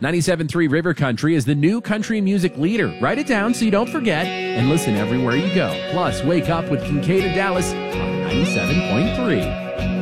97.3 River Country is the new country music leader. Write it down so you don't forget and listen everywhere you go. Plus, wake up with Kincaid and Dallas on 97.3.